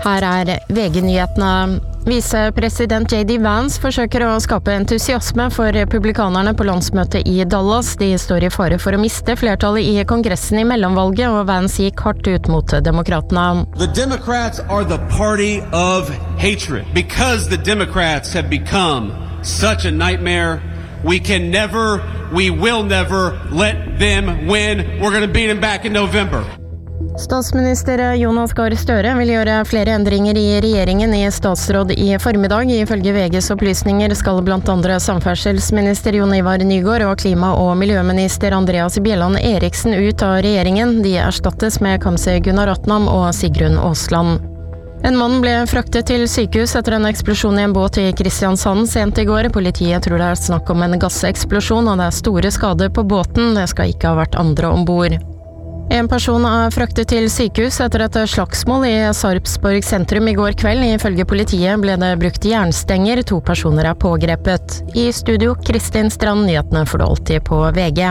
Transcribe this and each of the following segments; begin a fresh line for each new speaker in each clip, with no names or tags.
Her VG-nyhetene. Vicepresident J.D. Vance forsøker å skape entusiasme for republikanerne på landsmøtet i Dallas. De står i fare for å miste flertallet i kongressen i mellomvalget, og Vance gikk hardt ut mot demokratene.
The Democrats are the party of hatred. Because the Democrats have become such a nightmare, we will never let them win. We're going to beat them back in November.
Statsminister Jonas Gahr Støre vil gjøre flere endringer i regjeringen i statsråd i formiddag. Ifølge VGs opplysninger skal blant andre samferdselsminister Jon Ivar Nygård og klima- og miljøminister Andreas Bjelland Eriksen ut av regjeringen. De erstattes med Kamzy Gunaratnam og Sigrun Aasland. En mann ble fraktet til sykehus etter en eksplosjon i en båt i Kristiansand sent i går. Politiet tror det snakk om en gasseksplosjon, og det store skader på båten. Det skal ikke ha vært andre ombord. En person fraktet til sykehus etter et slagsmål i Sarpsborg sentrum i går kveld. Ifølge politiet ble det brukt jernstenger. 2 personer pågrepet. I studio, Kristin Strand, nyhetene får du alltid på VG.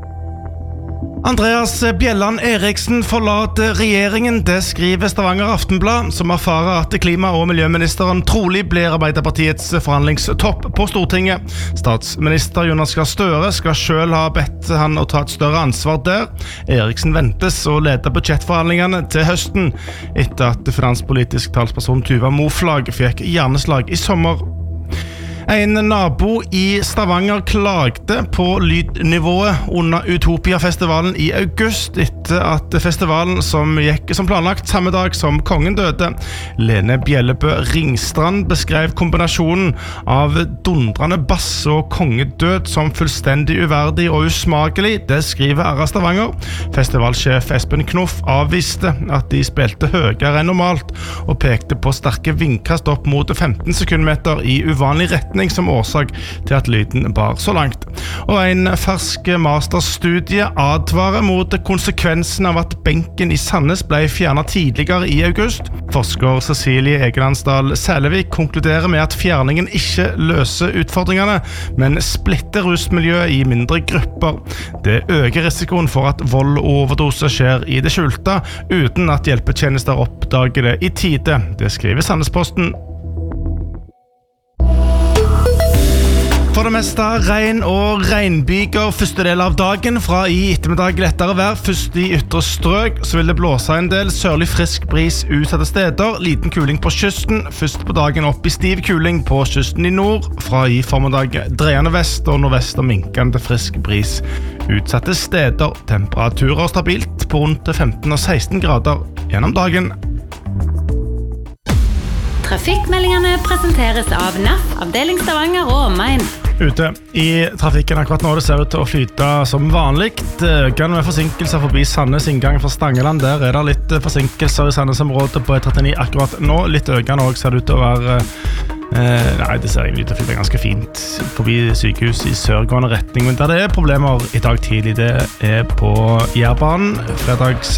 Andreas Bjelland Eriksen forlater regjeringen, det skriver Stavanger Aftenblad, som erfarer at klima- og miljøministeren trolig blir Arbeiderpartiets forhandlingstopp på Stortinget. Statsminister Jonas Gahr Støre skal selv ha bedt han å ta et større ansvar der. Eriksen ventes å lede budsjettforhandlingene til høsten, etter at finanspolitisk talsperson Tuva Moflag fikk hjerneslag i sommer. En nabo i Stavanger klagde på lydnivået under Utopia-festivalen i august etter at festivalen som gikk som planlagt samme dag som kongen døde. Lene Bjellebø Ringstrand beskrev kombinasjonen av dundrende bass og kongedød som fullstendig uverdig og usmakelig. Det skriver RA Stavanger. Festivalsjef Espen Knoff avviste at de spilte høyere enn normalt og pekte på sterke vindkast opp mot 15 sekundmeter i uvanlig retning som årsak til at lyden bar så langt. Og en fersk masterstudie advarer mot konsekvensen av at benken i Sandnes ble fjernet tidligere i august. Forsker Cecilie Egelandsdal Sælevik konkluderer med at fjerningen ikke løser utfordringene, men splitter rusmiljøet i mindre grupper. Det øker risikoen for at vold og overdose skjer i det skjulte, uten at hjelpetjenester oppdager det i tide. Det skriver Sandnesposten. For det meste regn og regnbyger første del av dagen. Fra i ettermiddag lettere vær. Først i ytre strøk så vil det blåse en del. Sørlig frisk bris utsatte steder. Liten kuling på kysten. Først på dagen opp i stiv kuling på kysten i nord. Fra i formiddag dreiende vest og nordvest og minkende frisk bris utsatte steder. Temperaturer stabilt på rundt 15 og 16 grader gjennom dagen.
Trafikkmeldingene presenteres av NAF, avdeling Stavanger og omegn.
Ute i trafikken akkurat nå det ser ut til å flyte som vanlig. Økende med forsinkelser forbi Sandnes inngang fra Stangeland. Der det litt forsinkelser i Sandnes-området på E39 akkurat nå. Litt økende også ser det ut til å være nei, det ser egentlig ut til å flyte ganske fint forbi sykehus i sørgående retning, men der det problemer i dag tidlig, det på Jærbanen. Fredags